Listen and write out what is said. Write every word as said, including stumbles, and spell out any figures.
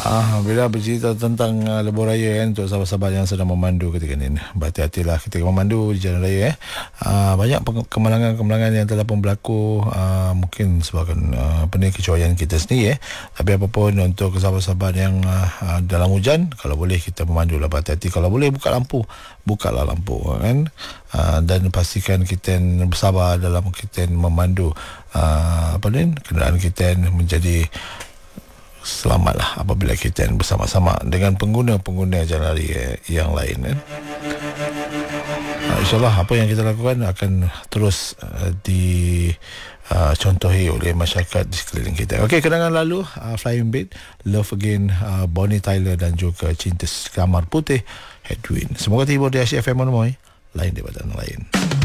Ah, bila bercerita tentang uh, lebuh raya kan, untuk sahabat-sahabat yang sedang memandu ketika ini, berhati-hatilah ketika memandu di jalan raya eh. Uh, banyak kemalangan-kemalangan yang telah pun berlaku, uh, mungkin sebabkan uh, apa ni, kecuaian kita sendiri eh. Tapi apapun, untuk sahabat-sahabat yang uh, uh, dalam hujan, kalau boleh kita memandu lah, berhati-hati. Kalau boleh buka lampu, bukalah lampu kan. Uh, dan pastikan kita bersabar dalam kita memandu uh, apa ni, kenderaan kita menjadi selamatlah apabila kita bersama-sama dengan pengguna-pengguna jalan raya yang lain kan. Uh, InsyaAllah apa yang kita lakukan akan terus uh, di uh, contohi oleh masyarakat di sekeliling kita. Okey, kenangan lalu, uh, Flying Bird, Love Again, uh, Bonnie Tyler dan juga Cinta Kamar Putih, Headwind. Semoga tiba di Asyik F M Monomoy, lain daripada yang lain.